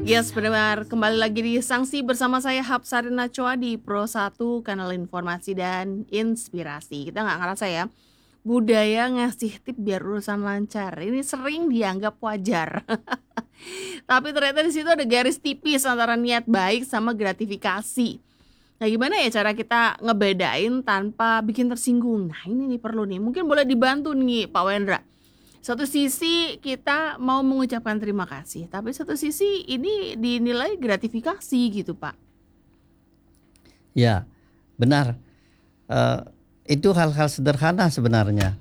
Yes, benar. Kembali lagi di Sanksi bersama saya Hapsari Nachoa di Pro 1 Kanal Informasi dan Inspirasi. Kita nggak ngerasa ya, budaya ngasih tip biar urusan lancar. Ini sering dianggap wajar. Tapi ternyata di situ ada garis tipis antara niat baik sama gratifikasi. Nah, gimana ya cara kita ngebedain tanpa bikin tersinggung? Nah, ini nih perlu nih. Mungkin boleh dibantu nih Pak Wendra. Satu sisi kita mau mengucapkan terima kasih, tapi satu sisi ini dinilai gratifikasi gitu, Pak. Ya, benar. Itu hal-hal sederhana sebenarnya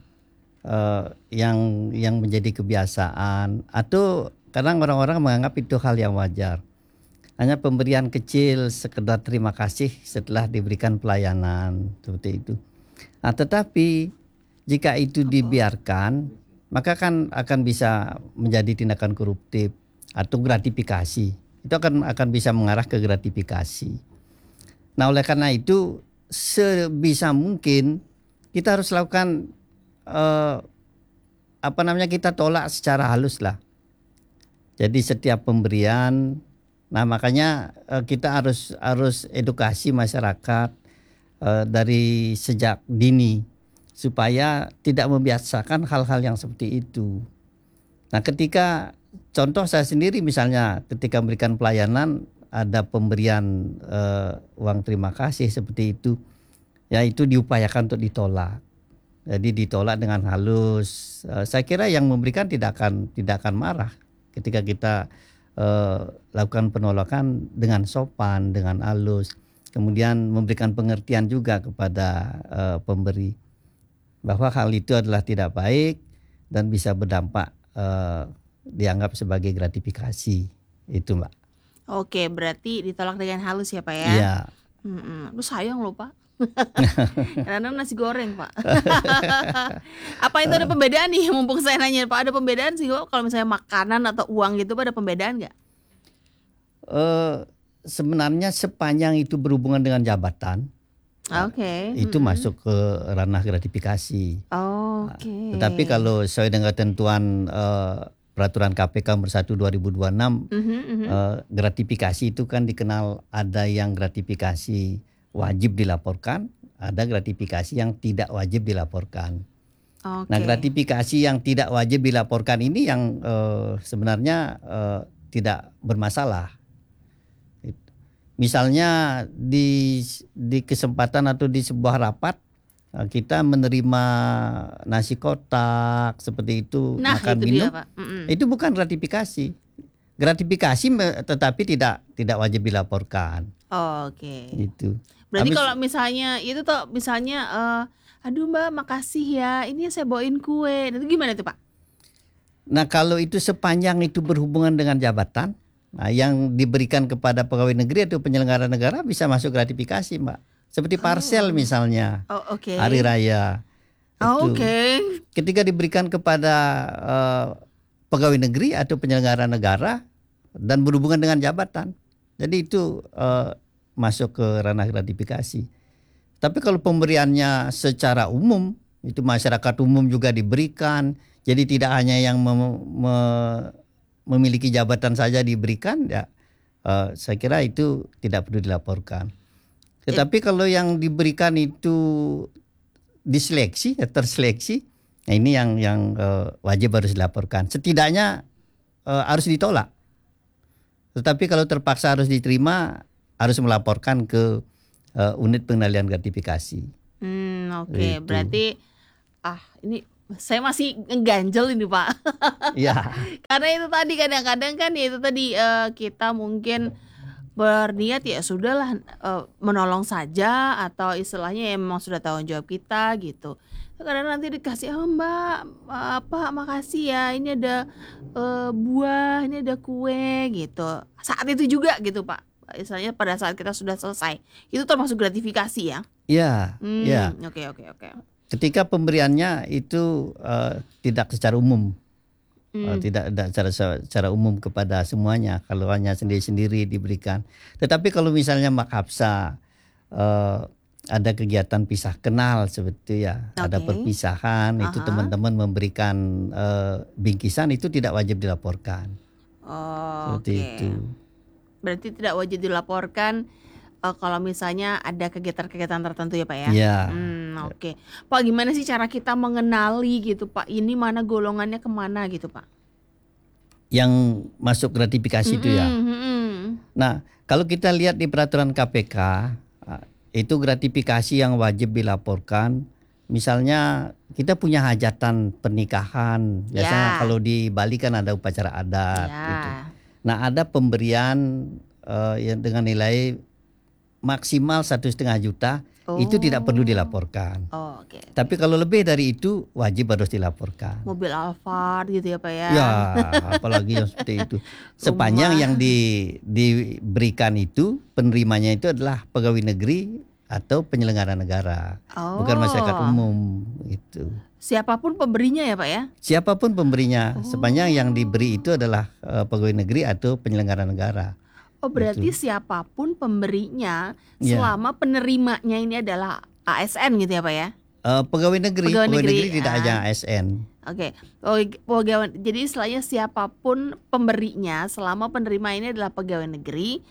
yang menjadi kebiasaan, atau kadang orang-orang menganggap itu hal yang wajar. Hanya pemberian kecil sekedar terima kasih setelah diberikan pelayanan seperti itu. Nah, tetapi jika itu dibiarkan, maka kan akan bisa menjadi tindakan koruptif atau gratifikasi. Itu akan bisa mengarah ke gratifikasi. Nah, oleh karena itu sebisa mungkin kita harus lakukan kita tolak secara halus lah. Jadi setiap pemberian, nah makanya kita harus edukasi masyarakat dari sejak dini supaya tidak membiasakan hal-hal yang seperti itu. Nah, ketika contoh saya sendiri misalnya ketika memberikan pelayanan ada pemberian uang terima kasih seperti itu, ya itu diupayakan untuk ditolak. Jadi ditolak dengan halus. Saya kira yang memberikan tidak akan marah ketika kita lakukan penolakan dengan sopan, dengan halus. Kemudian memberikan pengertian juga kepada pemberi bahwa hal itu adalah tidak baik dan bisa berdampak dianggap sebagai gratifikasi. Itu, Mbak. Oke, berarti ditolak dengan halus ya, Pak ya? Iya. Lu sayang loh, Pak. Karena nasi goreng, Pak. Apa itu ada pembedaan nih? Mumpung saya nanya, Pak, ada pembedaan sih kok kalau misalnya makanan atau uang gitu, Pak, ada pembedaan nggak? Sebenarnya sepanjang itu berhubungan dengan jabatan, itu masuk ke ranah gratifikasi. Oke. Tetapi kalau sesuai dengan ketentuan peraturan KPK nomor 1 2026, gratifikasi itu kan dikenal ada yang gratifikasi wajib dilaporkan, ada gratifikasi yang tidak wajib dilaporkan. Nah, gratifikasi yang tidak wajib dilaporkan ini yang sebenarnya tidak bermasalah. Misalnya di kesempatan atau di sebuah rapat kita menerima nasi kotak seperti itu, makan itu minum, dia, Pak. itu bukan gratifikasi. Gratifikasi tetapi tidak wajib dilaporkan. Oke. Itu. Berarti kalau misalnya itu tuh misalnya aduh Mbak makasih ya, ini saya bawain kue. Itu gimana tuh, Pak? Nah, kalau itu sepanjang itu berhubungan dengan jabatan, nah, yang diberikan kepada pegawai negeri atau penyelenggara negara bisa masuk gratifikasi, Mbak. Seperti parsel misalnya, hari raya. Ketika diberikan kepada pegawai negeri atau penyelenggara negara dan berhubungan dengan jabatan, jadi itu masuk ke ranah gratifikasi. Tapi kalau pemberiannya secara umum, itu masyarakat umum juga diberikan. Jadi tidak hanya yang memiliki jabatan saja diberikan, ya saya kira itu tidak perlu dilaporkan. Tetapi kalau yang diberikan itu diseleksi, terseleksi, nah ini yang wajib harus dilaporkan. Setidaknya harus ditolak. Tetapi kalau terpaksa harus diterima, harus melaporkan ke unit pengendalian gratifikasi. Oke. Berarti ini saya masih ngeganjel ini, Pak. Iya. Karena itu tadi kadang-kadang kan ya itu tadi kita mungkin berniat ya sudahlah menolong saja atau istilahnya ya memang sudah tanggung jawab kita gitu. Kadang nanti dikasih Mbak Pak makasih ya, ini ada buah, ini ada kue gitu. Saat itu juga gitu, Pak. Istilahnya pada saat kita sudah selesai. Itu termasuk gratifikasi ya? Iya. Iya. Oke. Ketika pemberiannya itu tidak secara umum, tidak secara umum kepada semuanya, kalau hanya sendiri-sendiri diberikan. Tetapi kalau misalnya Mak Hapsa ada kegiatan pisah kenal seperti ya, ada perpisahan, itu teman-teman memberikan bingkisan, itu tidak wajib dilaporkan. Seperti itu. Berarti tidak wajib dilaporkan kalau misalnya ada kegiatan-kegiatan tertentu ya Pak ya? Iya. Oke. Pak, gimana sih cara kita mengenali gitu Pak, ini mana golongannya kemana gitu Pak? Yang masuk gratifikasi itu ya. Nah, kalau kita lihat di peraturan KPK, itu gratifikasi yang wajib dilaporkan. Misalnya kita punya hajatan pernikahan, biasanya kalau di Bali kan ada upacara adat gitu. Nah, ada pemberian yang dengan nilai maksimal 1,5 juta, itu tidak perlu dilaporkan. Tapi kalau lebih dari itu wajib harus dilaporkan. Mobil Alphard gitu ya Pak ya? Ya, apalagi yang seperti itu. Sepanjang yang diberikan itu penerimanya itu adalah pegawai negeri atau penyelenggara negara, bukan masyarakat umum itu. Siapapun pemberinya ya Pak ya? Siapapun pemberinya, sepanjang yang diberi itu adalah pegawai negeri atau penyelenggara negara. Berarti siapapun pemberinya selama penerimanya ini adalah ASN gitu ya Pak ya? Pegawai negeri tidak hanya ASN. Oke. Pegawai, jadi istilahnya siapapun pemberinya selama penerima ini adalah pegawai negeri,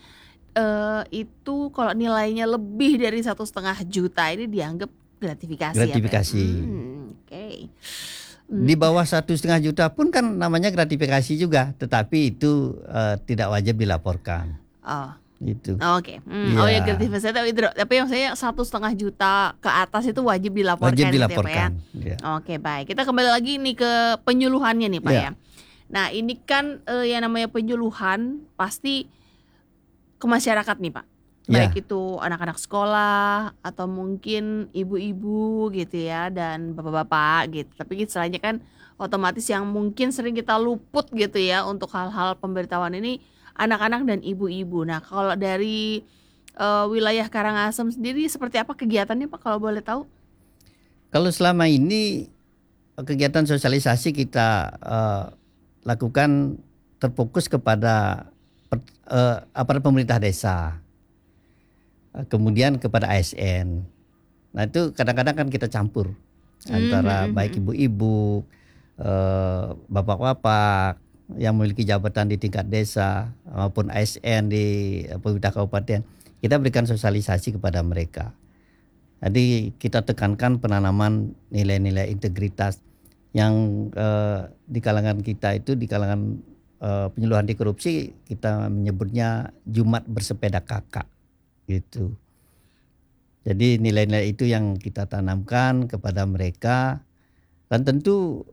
itu kalau nilainya lebih dari 1,5 juta ini dianggap gratifikasi. Gratifikasi. Oke. Di bawah 1,5 juta pun kan namanya gratifikasi juga, tetapi itu tidak wajib dilaporkan. Gitu. Oke. Ya gratifikasi tapi yang saya 1,5 juta ke atas itu wajib dilaporkan. Wajib dilaporkan. Gitu ya, Pak ya? Oke, baik. Kita kembali lagi nih ke penyuluhannya nih Pak ya. Nah, ini kan yang namanya penyuluhan pasti ke masyarakat nih Pak. Baik itu anak-anak sekolah atau mungkin ibu-ibu gitu ya dan bapak-bapak gitu. Tapi istilahnya kan otomatis yang mungkin sering kita luput gitu ya untuk hal-hal pemberitahuan ini anak-anak dan ibu-ibu. Nah, kalau dari wilayah Karangasem sendiri seperti apa kegiatannya Pak kalau boleh tahu? Kalau selama ini kegiatan sosialisasi kita lakukan terfokus kepada aparat pemerintah desa. Kemudian kepada ASN. Nah, itu kadang-kadang kan kita campur antara baik ibu-ibu, bapak-bapak yang memiliki jabatan di tingkat desa maupun ASN di pemerintah kabupaten. Kita berikan sosialisasi kepada mereka. Jadi kita tekankan penanaman nilai-nilai integritas yang di kalangan kita itu, di kalangan penyuluhan anti korupsi, kita menyebutnya Jumat bersepeda kakak gitu. Jadi nilai-nilai itu yang kita tanamkan kepada mereka, dan tentu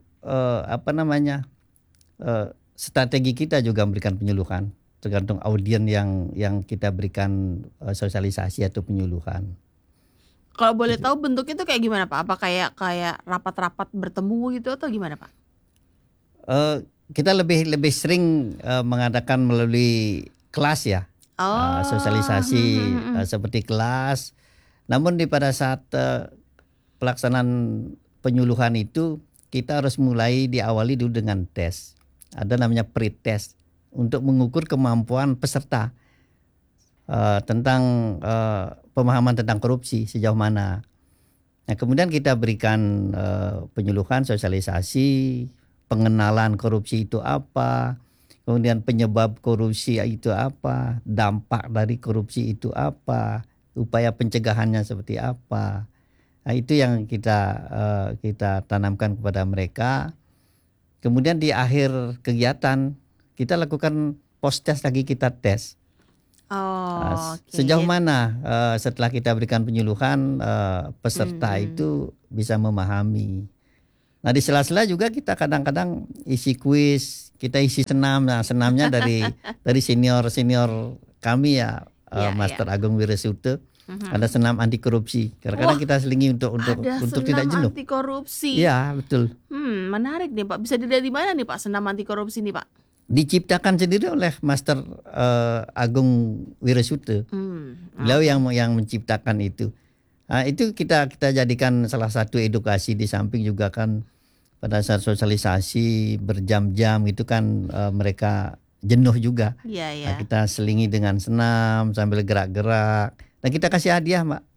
strategi kita juga memberikan penyuluhan tergantung audien yang kita berikan sosialisasi atau penyuluhan. Kalau boleh tahu bentuknya itu kayak gimana Pak? Apa kayak rapat-rapat bertemu gitu atau gimana Pak? Kita lebih sering mengadakan melalui kelas ya. Sosialisasi seperti kelas. Namun pada saat pelaksanaan penyuluhan itu kita harus mulai diawali dulu dengan tes. Ada namanya pre-test untuk mengukur kemampuan peserta tentang pemahaman tentang korupsi sejauh mana. Nah, kemudian kita berikan penyuluhan, sosialisasi, pengenalan korupsi itu apa. Kemudian penyebab korupsi itu apa, dampak dari korupsi itu apa, upaya pencegahannya seperti apa. Nah, itu yang kita tanamkan kepada mereka. Kemudian di akhir kegiatan kita lakukan post test lagi, kita tes. Sejauh mana setelah kita berikan penyuluhan peserta itu bisa memahami. Nah, di sela-sela juga kita kadang-kadang isi kuis, kita isi senam. Nah, senamnya dari senior kami ya, Master Agung Wirasuta. Ada senam anti korupsi. Kadang-kadang kita selingi untuk tidak jenuh. Anti korupsi. Iya, betul. Menarik nih Pak. Bisa dilihat di mana nih Pak senam anti korupsi nih Pak? Diciptakan sendiri oleh Master Agung Wirasuta. Beliau yang menciptakan itu. Nah, itu kita jadikan salah satu edukasi, di samping juga kan pada saat sosialisasi berjam-jam itu kan mereka jenuh juga. Nah, kita selingi dengan senam sambil gerak-gerak dan kita kasih hadiah Mbak.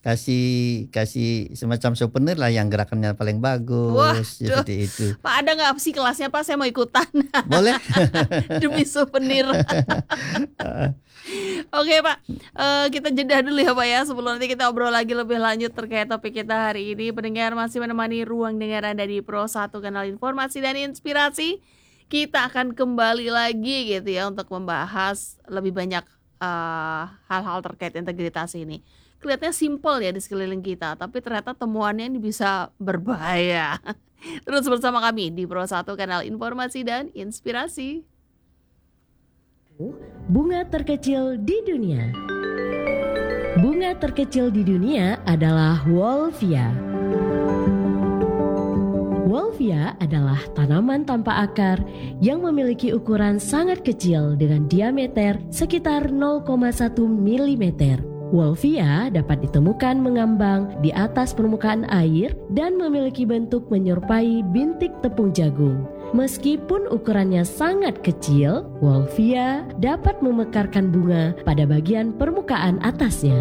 kasih semacam souvenir lah yang gerakannya paling bagus, Waduh, seperti itu. Pak ada nggak sih kelasnya Pak? Saya mau ikutan Boleh? demi souvenir. Oke Pak, kita jeda dulu ya Pak ya, sebelum nanti kita obrol lagi lebih lanjut terkait topik kita hari ini. Pendengar masih menemani ruang dengar Anda di Pro 1 Kanal Informasi dan Inspirasi. Kita akan kembali lagi gitu ya untuk membahas lebih banyak hal-hal terkait integritas ini. Kelihatannya simpel ya di sekeliling kita, tapi ternyata temuannya ini bisa berbahaya. Terus bersama kami di Pro 1 Kanal Informasi dan Inspirasi. Bunga terkecil di dunia. Bunga terkecil di dunia adalah Wolffia. Wolffia adalah tanaman tanpa akar yang memiliki ukuran sangat kecil dengan diameter sekitar 0,1 mm. Wolffia dapat ditemukan mengambang di atas permukaan air dan memiliki bentuk menyerupai bintik tepung jagung. Meskipun ukurannya sangat kecil, Wolffia dapat memekarkan bunga pada bagian permukaan atasnya.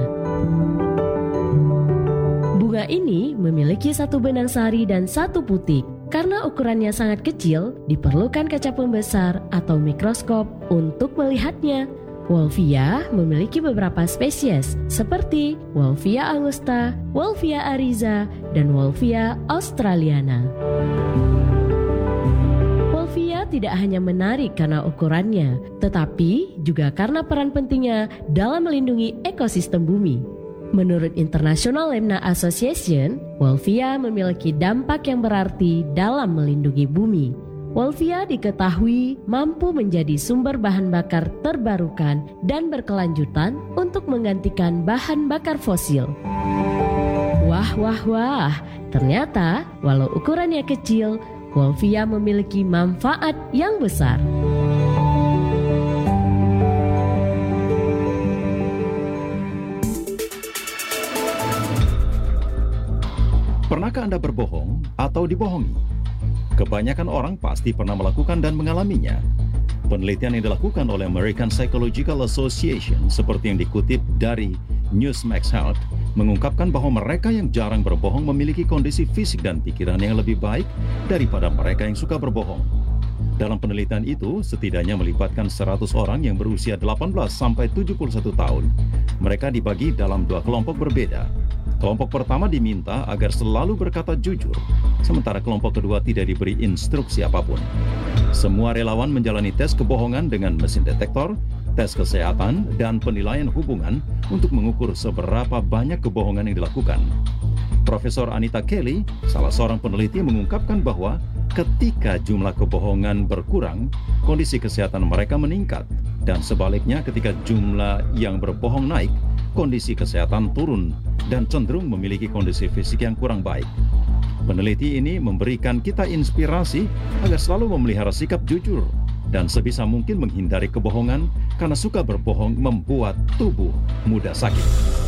Bunga ini memiliki satu benang sari dan satu putik. Karena ukurannya sangat kecil, diperlukan kaca pembesar atau mikroskop untuk melihatnya. Wolffia memiliki beberapa spesies seperti Wolffia angusta, Wolffia ariza, dan Wolffia australiana. Wolffia tidak hanya menarik karena ukurannya, tetapi juga karena peran pentingnya dalam melindungi ekosistem bumi. Menurut International Lemna Association, Wolffia memiliki dampak yang berarti dalam melindungi bumi. Wolffia diketahui mampu menjadi sumber bahan bakar terbarukan dan berkelanjutan untuk menggantikan bahan bakar fosil. Wah, ternyata walau ukurannya kecil, Wolffia memiliki manfaat yang besar. Pernahkah Anda berbohong atau dibohongi? Kebanyakan orang pasti pernah melakukan dan mengalaminya. Penelitian yang dilakukan oleh American Psychological Association seperti yang dikutip dari Newsmax Health mengungkapkan bahwa mereka yang jarang berbohong memiliki kondisi fisik dan pikiran yang lebih baik daripada mereka yang suka berbohong. Dalam penelitian itu, setidaknya melibatkan 100 orang yang berusia 18 sampai 71 tahun. Mereka dibagi dalam dua kelompok berbeda. Kelompok pertama diminta agar selalu berkata jujur, sementara kelompok kedua tidak diberi instruksi apapun. Semua relawan menjalani tes kebohongan dengan mesin detektor, tes kesehatan, dan penilaian hubungan untuk mengukur seberapa banyak kebohongan yang dilakukan. Profesor Anita Kelly, salah seorang peneliti, mengungkapkan bahwa ketika jumlah kebohongan berkurang, kondisi kesehatan mereka meningkat, dan sebaliknya ketika jumlah yang berbohong naik, kondisi kesehatan turun dan cenderung memiliki kondisi fisik yang kurang baik. Peneliti ini memberikan kita inspirasi agar selalu memelihara sikap jujur dan sebisa mungkin menghindari kebohongan karena suka berbohong membuat tubuh mudah sakit.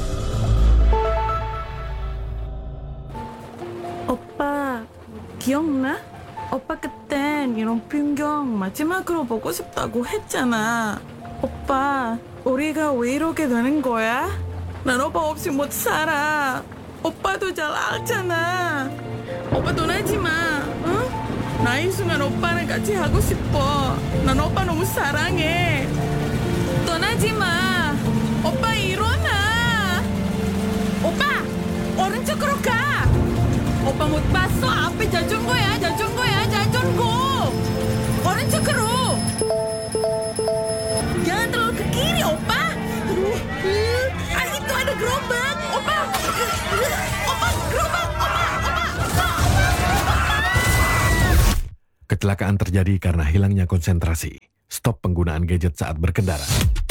오빠, 기억나? 오빠 그땐 이런 풍경 마지막으로 보고 싶다고 했잖아. 오빠, 우리가 왜 이렇게 되는 거야? 난 오빠 없이 못 살아. 오빠도 잘 알잖아. 오빠 떠나지 마, 응? 나 이 순간 오빠랑 같이 하고 싶어. 난 오빠 너무 사랑해. 떠나지 마. 오빠 일어나. 오빠, 오른쪽으로 가. 오빠 못 봤어? 앞에 자전거야, 자전거. 오른쪽으로. Jangan terlalu ke kiri, opa. Aduh, itu ada gerobak, opa. Opa, gerobak, opa. Kecelakaan terjadi karena hilangnya konsentrasi. Stop penggunaan gadget saat berkendara.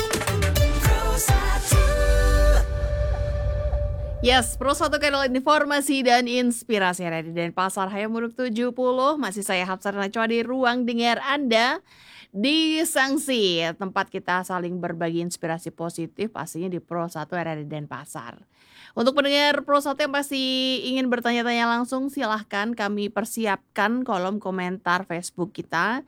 Yes, Pro 1 Kanal Informasi dan Inspirasi ada di Denpasar Hayamuruk 70. Masih saya Hapsar Nachwa di ruang dengar Anda di Sangsi, tempat kita saling berbagi inspirasi positif pastinya di Pro 1 ada di Denpasar. Untuk pendengar Pro 1 yang pasti ingin bertanya-tanya langsung, silahkan kami persiapkan kolom komentar Facebook kita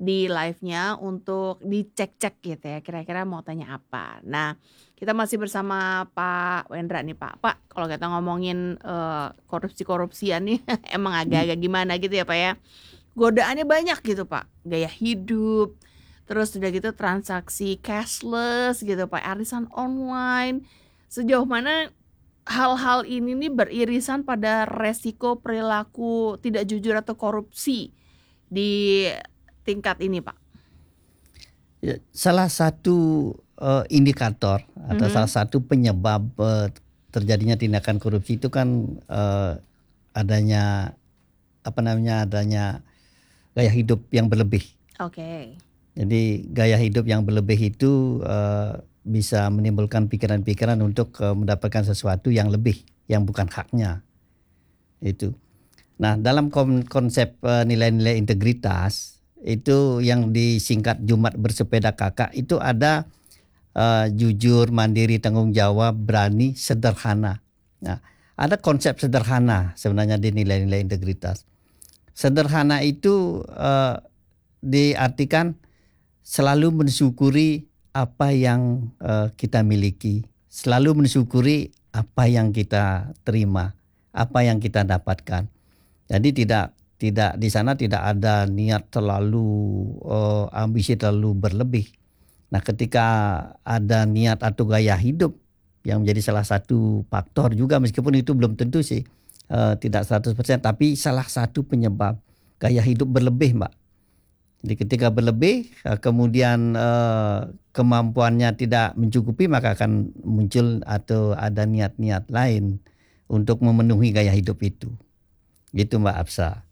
di live-nya untuk dicek-cek gitu ya, kira-kira mau tanya apa. Nah, kita masih bersama Pak Wendra nih Pak. Pak, kalau kita ngomongin korupsi-korupsian nih emang agak-agak gimana gitu ya Pak ya. Godaannya banyak gitu Pak, gaya hidup, terus udah gitu transaksi cashless gitu Pak, arisan online. Sejauh mana hal-hal ini nih beririsan pada resiko perilaku tidak jujur atau korupsi di tingkat ini Pak? Ya, salah satu indikator atau salah satu penyebab terjadinya tindakan korupsi itu kan adanya adanya gaya hidup yang berlebih. Oke. Jadi gaya hidup yang berlebih itu bisa menimbulkan pikiran-pikiran untuk mendapatkan sesuatu yang lebih, yang bukan haknya. Itu. Nah, dalam konsep nilai-nilai integritas itu yang disingkat Jumat bersepeda kakak itu ada jujur, mandiri, tanggung jawab, berani, sederhana. Nah, ada konsep sederhana sebenarnya di nilai-nilai integritas. Sederhana itu diartikan selalu mensyukuri apa yang kita miliki, selalu mensyukuri apa yang kita terima, apa yang kita dapatkan. Jadi tidak di sana tidak ada niat terlalu ambisi terlalu berlebih. Nah, ketika ada niat atau gaya hidup yang menjadi salah satu faktor juga, meskipun itu belum tentu sih tidak 100%, tapi salah satu penyebab gaya hidup berlebih, Mbak. Jadi ketika berlebih, kemudian kemampuannya tidak mencukupi, maka akan muncul atau ada niat-niat lain untuk memenuhi gaya hidup itu. Gitu Mbak Absa.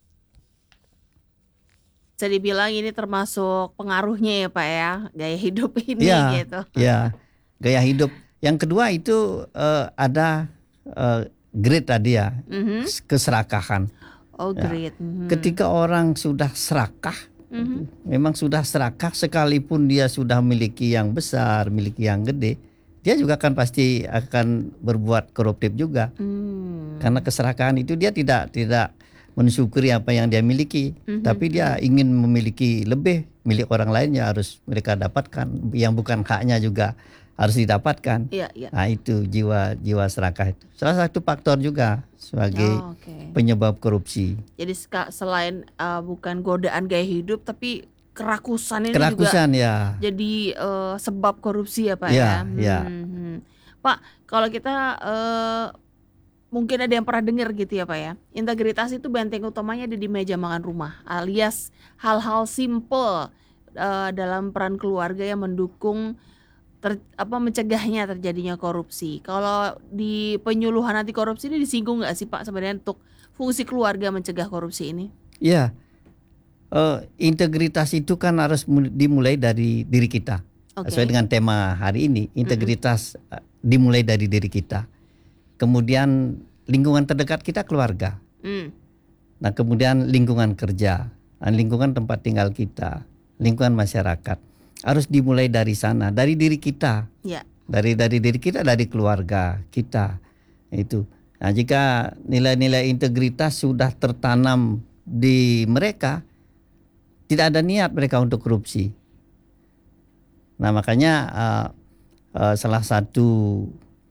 Bisa dibilang ini termasuk pengaruhnya ya Pak ya, gaya hidup ini gitu. Ya, gaya hidup. Yang kedua itu ada greed tadi ya, keserakahan. Oh, greed. Ketika orang sudah serakah, memang sudah serakah, sekalipun dia sudah memiliki yang besar, memiliki yang gede, dia juga kan pasti akan berbuat koruptif juga. Karena keserakahan itu dia tidak mensyukuri apa yang dia miliki, tapi dia ingin memiliki lebih, milik orang lain ya harus mereka dapatkan, yang bukan haknya juga harus didapatkan. Iya. Nah, itu jiwa serakah itu salah satu faktor juga sebagai penyebab korupsi. Jadi selain bukan godaan gaya hidup, tapi kerakusan ini juga ya jadi sebab korupsi ya Pak ya. Pak, kalau kita mungkin ada yang pernah dengar gitu ya Pak ya, integritas itu benteng utamanya ada di meja makan rumah, alias hal-hal simple dalam peran keluarga yang mendukung mencegahnya terjadinya korupsi. Kalau di penyuluhan anti korupsi ini disinggung nggak sih Pak sebenarnya untuk fungsi keluarga mencegah korupsi ini? Iya, integritas itu kan harus dimulai dari diri kita. Sesuai dengan tema hari ini, integritas dimulai dari diri kita. Kemudian lingkungan terdekat kita keluarga. Nah, kemudian lingkungan kerja, lingkungan tempat tinggal kita, lingkungan masyarakat. Harus dimulai dari sana, dari diri kita. Ya. Dari diri kita, dari keluarga kita. Itu. Nah, jika nilai-nilai integritas sudah tertanam di mereka, tidak ada niat mereka untuk korupsi. Nah, makanya salah satu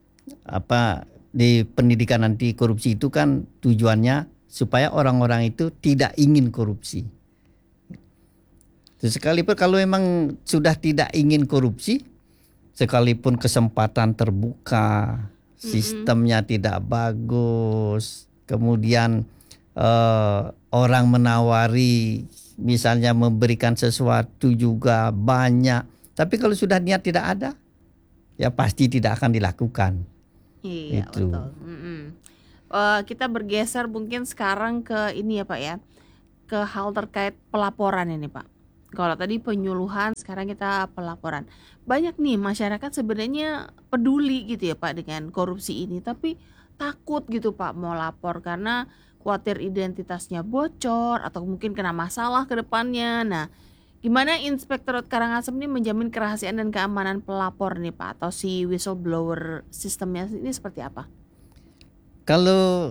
di pendidikan anti korupsi itu kan tujuannya supaya orang-orang itu tidak ingin korupsi. Sekalipun kalau memang sudah tidak ingin korupsi, sekalipun kesempatan terbuka, sistemnya tidak bagus, kemudian orang menawari, misalnya memberikan sesuatu juga banyak, tapi kalau sudah niat tidak ada, ya pasti tidak akan dilakukan. Iya, itu. Betul. Kita bergeser mungkin sekarang ke ini ya Pak ya, ke hal terkait pelaporan ini Pak. Kalau tadi penyuluhan, sekarang kita pelaporan. Banyak nih masyarakat sebenarnya peduli gitu ya Pak dengan korupsi ini, tapi takut gitu Pak mau lapor karena khawatir identitasnya bocor atau mungkin kena masalah ke depannya. Nah, gimana Inspektorat Karangasem ini menjamin kerahasiaan dan keamanan pelapor nih Pak, atau si whistleblower sistemnya ini seperti apa? Kalau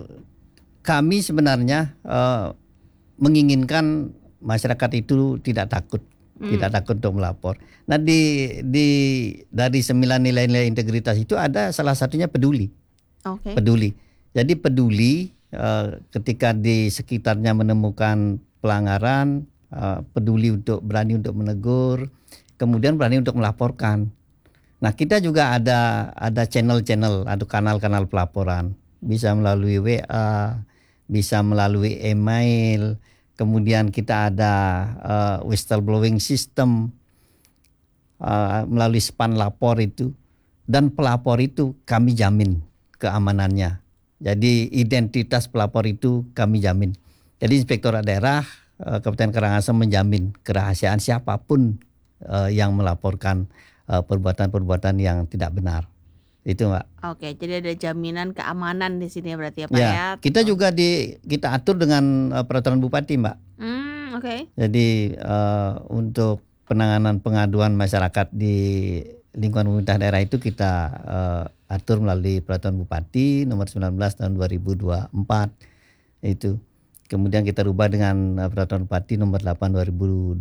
kami sebenarnya menginginkan masyarakat itu tidak takut tidak takut untuk melapor. Nah dari 9 nilai-nilai integritas itu ada salah satunya peduli. Oke. Peduli. Jadi peduli ketika di sekitarnya menemukan pelanggaran, peduli untuk berani untuk menegur, kemudian berani untuk melaporkan. Nah kita juga ada channel-channel, ada kanal-kanal pelaporan, bisa melalui WA, bisa melalui email, kemudian kita ada whistleblowing system melalui span lapor itu, dan pelapor itu kami jamin keamanannya. Jadi identitas pelapor itu kami jamin. Jadi Inspektorat Daerah Kabupaten Karangasem menjamin kerahasiaan siapapun yang melaporkan perbuatan-perbuatan yang tidak benar. Itu Mbak. Oke, jadi ada jaminan keamanan di sini berarti ya Pak ya. Ya, kita juga kita atur dengan peraturan Bupati Mbak. Oke. Jadi untuk penanganan pengaduan masyarakat di lingkungan pemerintah daerah itu kita atur melalui peraturan Bupati nomor 19 tahun 2024 itu. Kemudian kita rubah dengan peraturan Bupati nomor 8 2025.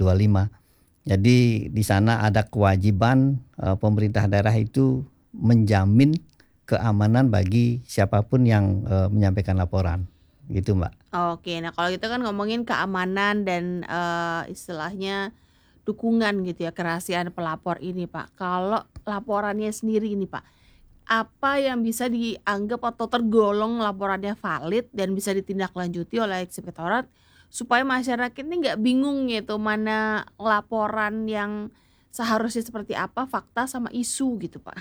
Jadi di sana ada kewajiban pemerintah daerah itu menjamin keamanan bagi siapapun yang menyampaikan laporan. Gitu Mbak. Oke, nah kalau kita kan ngomongin keamanan dan istilahnya dukungan gitu ya, kerahasiaan pelapor ini Pak. Kalau laporannya sendiri ini Pak, apa yang bisa dianggap atau tergolong laporannya valid dan bisa ditindaklanjuti oleh Inspektorat supaya masyarakat ini nggak bingung gitu mana laporan yang seharusnya seperti apa, fakta sama isu gitu Pak.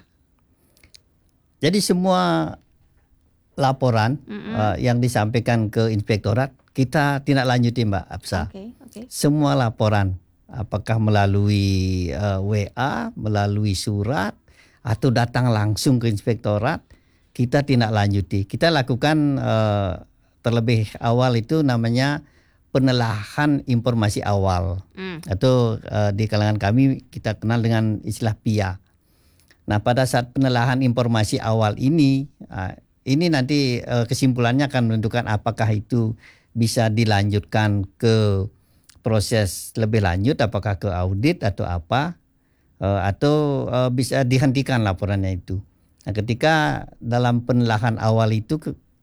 Jadi semua laporan yang disampaikan ke Inspektorat kita tindak lanjuti Mbak Absa. Oke. Semua laporan, apakah melalui WA, melalui surat, atau datang langsung ke Inspektorat, kita tindak lanjuti. Kita lakukan terlebih awal itu namanya penelahan informasi awal, atau di kalangan kami kita kenal dengan istilah PIA. Nah pada saat penelahan informasi awal ini nanti kesimpulannya akan menentukan apakah itu bisa dilanjutkan ke proses lebih lanjut, apakah ke audit atau apa, atau bisa dihentikan laporannya itu. Nah, ketika dalam penelahan awal itu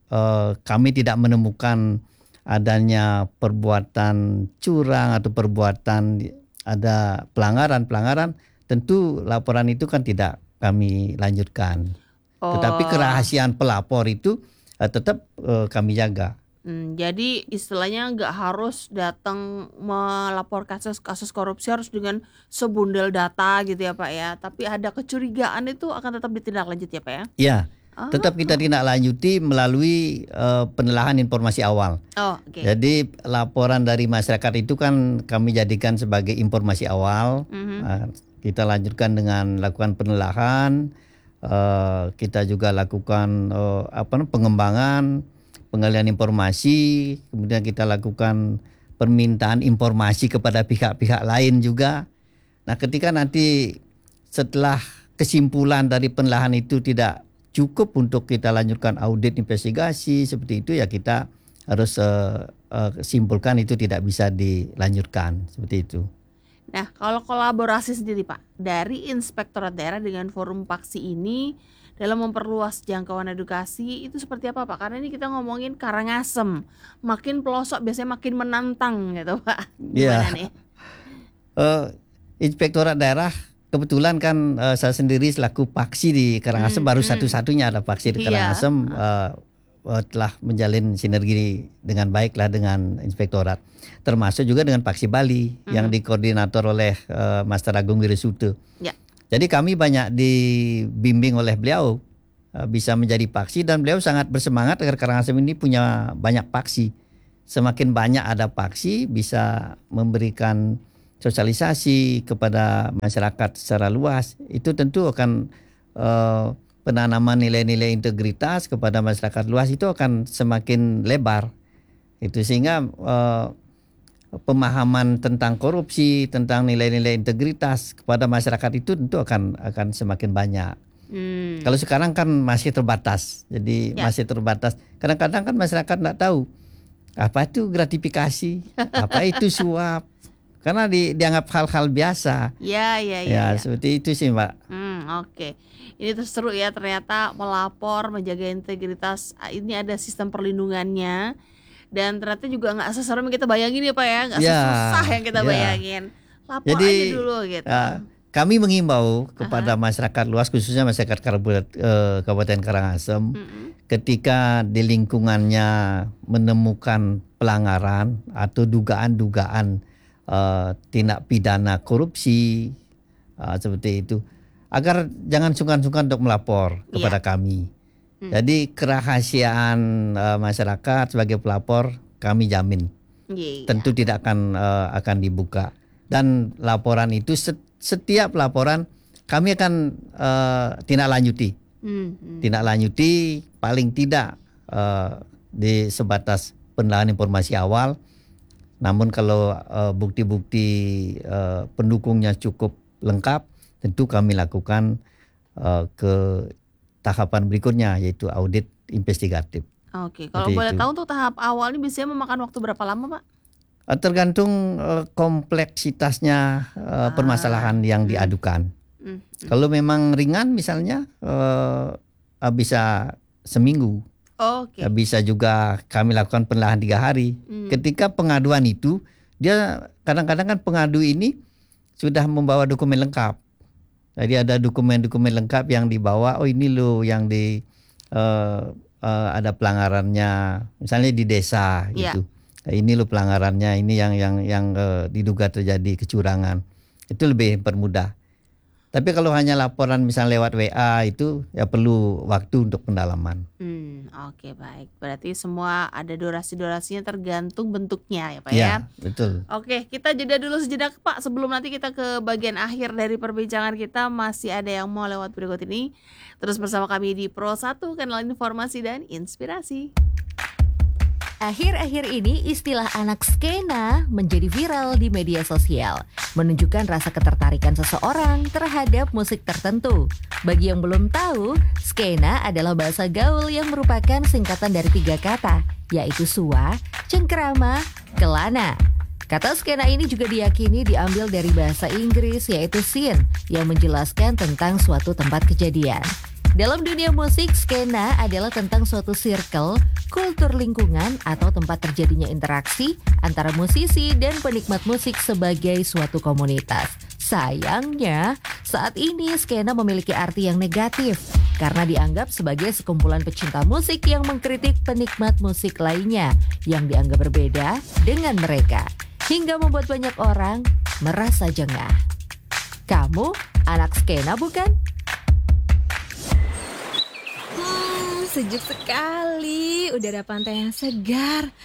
kami tidak menemukan adanya perbuatan curang atau perbuatan ada pelanggaran, tentu laporan itu kan tidak kami lanjutkan. Tetapi kerahasiaan pelapor itu tetap kami jaga. Jadi istilahnya nggak harus datang melapor kasus korupsi harus dengan sebundel data gitu ya Pak ya. Tapi ada kecurigaan itu akan tetap ditindaklanjuti ya Pak ya? Ya, tetap kita tindak lanjuti melalui penelahan informasi awal. Oke. Jadi laporan dari masyarakat itu kan kami jadikan sebagai informasi awal. Kita lanjutkan dengan lakukan penelahan. Kita juga lakukan pengembangan, penggalian informasi, kemudian kita lakukan permintaan informasi kepada pihak-pihak lain juga. Nah, ketika nanti setelah kesimpulan dari penelahan itu tidak cukup untuk kita lanjutkan audit investigasi seperti itu, ya kita harus simpulkan itu tidak bisa dilanjutkan seperti itu. Nah, kalau kolaborasi sendiri Pak, dari Inspektorat Daerah dengan Forum Paksi ini dalam memperluas jangkauan edukasi itu seperti apa Pak? Karena ini kita ngomongin Karangasem, makin pelosok biasanya makin menantang gitu Pak. Gimana nih? Inspektorat Daerah kebetulan kan saya sendiri selaku Paksi di Karangasem baru satu-satunya ada Paksi di Karangasem. Telah menjalin sinergi dengan baiklah dengan Inspektorat, termasuk juga dengan Paksi Bali yang dikoordinator oleh Master Agung Wirisuto. Ya. Jadi kami banyak dibimbing oleh beliau bisa menjadi Paksi, dan beliau sangat bersemangat agar Karangasem ini punya banyak Paksi. Semakin banyak ada Paksi bisa memberikan sosialisasi kepada masyarakat secara luas, itu tentu akan penanaman nilai-nilai integritas kepada masyarakat luas itu akan semakin lebar. Itu sehingga pemahaman tentang korupsi, tentang nilai-nilai integritas kepada masyarakat itu tentu akan semakin banyak. Kalau sekarang kan masih terbatas. Jadi masih terbatas. Kadang-kadang kan masyarakat tidak tahu apa itu gratifikasi, apa itu suap. karena dianggap hal-hal biasa. Ya. Seperti itu sih Mbak. Oke. Ini seru ya, ternyata melapor, menjaga integritas, ini ada sistem perlindungannya. Dan ternyata juga nggak seserem yang kita bayangin ya Pak ya, nggak sesusah yang kita bayangin. Lapor Jadi, aja dulu gitu. Kami mengimbau kepada masyarakat luas, khususnya masyarakat Kabupaten Karangasem, ketika di lingkungannya menemukan pelanggaran atau dugaan-dugaan tindak pidana korupsi seperti itu, agar jangan sungkan-sungkan untuk melapor kepada kami. Jadi kerahasiaan masyarakat sebagai pelapor kami jamin, tentu tidak akan dibuka. Dan laporan itu setiap laporan kami akan tindak lanjuti paling tidak di sebatas penelahan informasi awal. Namun kalau bukti-bukti pendukungnya cukup lengkap, tentu kami lakukan ke tahapan berikutnya, yaitu audit investigatif. Oke, kalau boleh tahu untuk tahap awal ini biasanya memakan waktu berapa lama Pak? Tergantung kompleksitasnya permasalahan yang diadukan. Kalau memang ringan misalnya bisa seminggu. Bisa juga kami lakukan penelahan 3 hari. Ketika pengaduan itu, dia kadang-kadang kan pengadu ini sudah membawa dokumen lengkap. Jadi ada dokumen-dokumen lengkap yang dibawa. Oh ini loh yang ada pelanggarannya, misalnya di desa gitu. Ini loh pelanggarannya, ini yang diduga terjadi kecurangan. Itu lebih permudah. Tapi kalau hanya laporan misalnya lewat WA itu ya perlu waktu untuk pendalaman. Oke, baik. Berarti semua ada durasi-durasinya tergantung bentuknya ya Pak Ya, ya. betul. Oke, kita jeda dulu sejenak Pak. Sebelum nanti kita ke bagian akhir dari perbincangan kita, masih ada yang mau lewat berikut ini. Terus bersama kami di Pro 1, kanal informasi dan inspirasi. Akhir-akhir ini istilah anak skena menjadi viral di media sosial, menunjukkan rasa ketertarikan seseorang terhadap musik tertentu. Bagi yang belum tahu, skena adalah bahasa gaul yang merupakan singkatan dari 3 kata, yaitu sua, cengkerama, kelana. Kata skena ini juga diyakini diambil dari bahasa Inggris, yaitu scene, yang menjelaskan tentang suatu tempat kejadian. Dalam dunia musik, skena adalah tentang suatu circle, kultur lingkungan, atau tempat terjadinya interaksi antara musisi dan penikmat musik sebagai suatu komunitas. Sayangnya, saat ini skena memiliki arti yang negatif karena dianggap sebagai sekumpulan pecinta musik yang mengkritik penikmat musik lainnya yang dianggap berbeda dengan mereka, hingga membuat banyak orang merasa jengah. Kamu anak skena bukan? Sejuk sekali, udara pantai yang segar.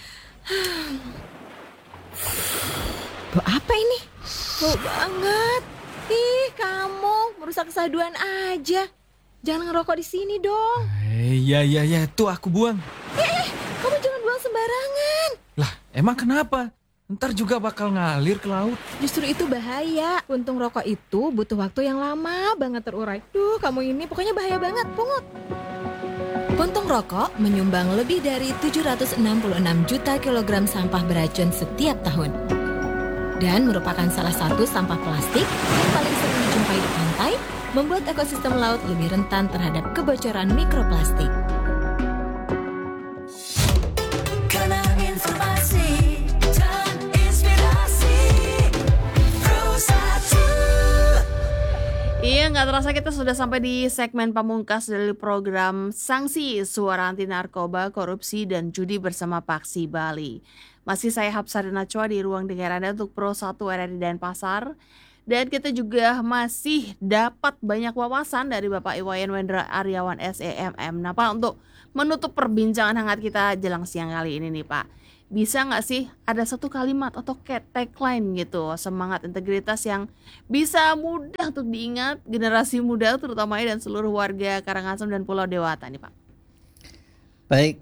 Bau apa ini? Bau banget. Ih, kamu merusak kesaduan aja. Jangan ngerokok di sini dong. Iya, tuh aku buang. Kamu jangan buang sembarangan. Lah, emang kenapa? Ntar juga bakal ngalir ke laut. Justru itu bahaya. Puntung rokok itu butuh waktu yang lama banget terurai. Duh, kamu ini pokoknya bahaya banget, pungut. Puntung rokok menyumbang lebih dari 766 juta kilogram sampah beracun setiap tahun. Dan merupakan salah satu sampah plastik yang paling sering dijumpai di pantai, membuat ekosistem laut lebih rentan terhadap kebocoran mikroplastik. Kanal informasi dan inspirasi Pro 1. Iya, nggak terasa kita sudah sampai di segmen pamungkas dari program Sanksi Suara Anti Narkoba, Korupsi, dan Judi bersama Paksi Bali. Masih saya Hapsari Nachwa di ruang dengar Anda untuk Pro 1 RRI Denpasar. Dan kita juga masih dapat banyak wawasan dari Bapak Iwayan Wendra Aryawan SEMM. Nah Pak, untuk menutup perbincangan hangat kita jelang siang kali ini nih Pak, bisa nggak sih ada satu kalimat atau tagline gitu, semangat integritas yang bisa mudah untuk diingat generasi muda terutamanya dan seluruh warga Karangasem dan Pulau Dewata nih Pak? Baik,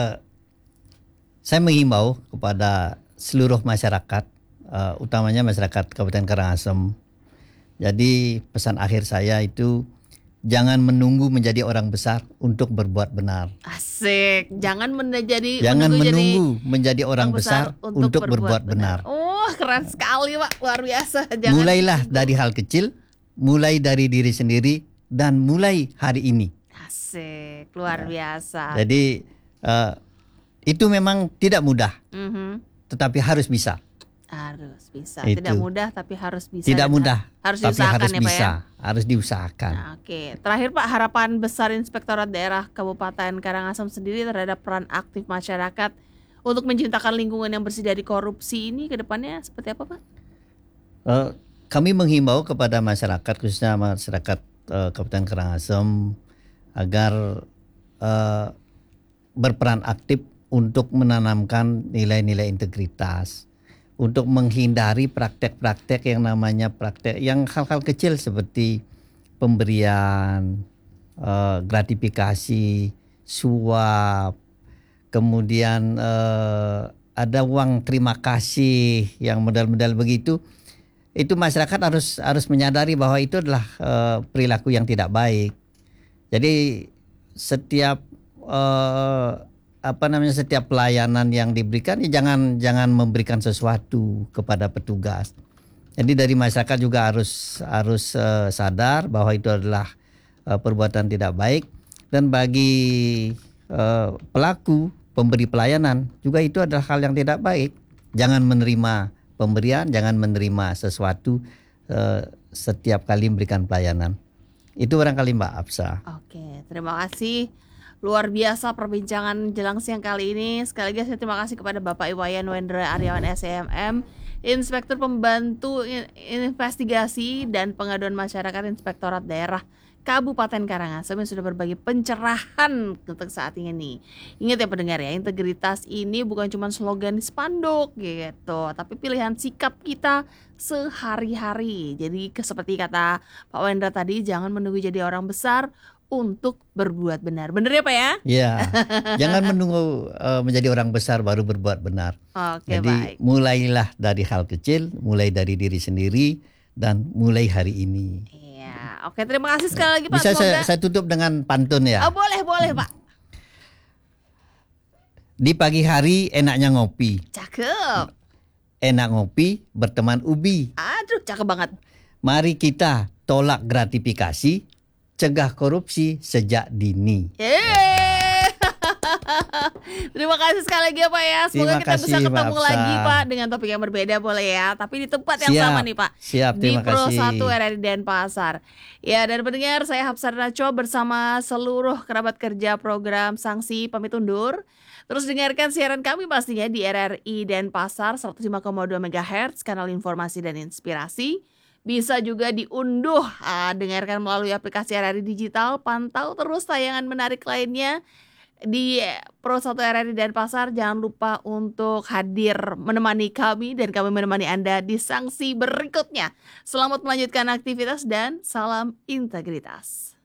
saya mengimbau kepada seluruh masyarakat, utamanya masyarakat Kabupaten Karangasem. Jadi pesan akhir saya itu, jangan menunggu menjadi orang besar untuk berbuat benar. Asik, jangan menunggu menjadi orang besar untuk berbuat benar. Oh, Wah, keren sekali Pak, luar biasa. Mulailah dari hal kecil, mulai dari diri sendiri, dan mulai hari ini. Asik, luar biasa. Jadi itu memang tidak mudah, Mhm. tetapi harus bisa. Harus bisa. Itu. Tidak mudah tapi harus bisa. Tidak Dan mudah, harus tapi diusahakan harus ya Pak bisa, ya. harus diusahakan. Nah, oke, terakhir Pak, harapan besar Inspektorat Daerah Kabupaten Karangasem sendiri terhadap peran aktif masyarakat untuk menciptakan lingkungan yang bersih dari korupsi ini ke depannya seperti apa Pak? Kami menghimbau kepada masyarakat, khususnya masyarakat Kabupaten Karangasem, agar berperan aktif untuk menanamkan nilai-nilai integritas, untuk menghindari praktek-praktek yang namanya praktek yang hal-hal kecil seperti pemberian, gratifikasi, suap, kemudian ada uang terima kasih yang modal-modal begitu. Itu masyarakat harus menyadari bahwa itu adalah perilaku yang tidak baik. Jadi setiap setiap pelayanan yang diberikan ya jangan memberikan sesuatu kepada petugas. Jadi dari masyarakat juga harus sadar bahwa itu adalah perbuatan tidak baik, dan bagi pelaku pemberi pelayanan juga itu adalah hal yang tidak baik. Jangan menerima pemberian, jangan menerima sesuatu setiap kali memberikan pelayanan. Itu barangkali Mbak Absa. Oke, terima kasih. Luar biasa perbincangan jelang siang kali ini. Sekali lagi saya terima kasih kepada Bapak Iwayan Wendra Aryawan SEMM, Inspektur Pembantu Investigasi dan Pengaduan Masyarakat Inspektorat Daerah Kabupaten Karangasem yang sudah berbagi pencerahan untuk saat ini. Ingat ya pendengar ya, integritas ini bukan cuma slogan di spanduk gitu, tapi pilihan sikap kita sehari-hari. Jadi seperti kata Pak Wendra tadi, jangan menunggu jadi orang besar untuk berbuat benar. Bener ya Pak ya? Iya. Jangan menunggu menjadi orang besar baru berbuat benar. Oke, Jadi baik. mulailah dari hal kecil, mulai dari diri sendiri, dan mulai hari ini. Iya. Oke, terima kasih sekali lagi Pak. Bisa Semoga... saya tutup dengan pantun ya. Oh, boleh Pak. Di pagi hari enaknya ngopi. Cakep. Enak ngopi berteman ubi. Aduh, cakep banget. Mari kita tolak gratifikasi, cegah korupsi sejak dini. Terima kasih sekali lagi ya Pak ya. Semoga Terima kita bisa kasih, Mbak ketemu Afsa. lagi Pak dengan topik yang berbeda boleh ya. Tapi di tempat yang sama nih Pak. Siap, Di terima Pro kasih. 1 RRI Denpasar. Ya, dan pendengar, saya Hapsar Nacho bersama seluruh kerabat kerja program Sanksi pamit undur. Terus dengarkan siaran kami pastinya di RRI Denpasar 105,2 MHz, kanal informasi dan inspirasi. Bisa juga diunduh, dengarkan melalui aplikasi RRI Digital. Pantau terus tayangan menarik lainnya di Pro 1 RRI Denpasar. Jangan lupa untuk hadir menemani kami dan kami menemani Anda di sanksi berikutnya. Selamat melanjutkan aktivitas dan salam integritas.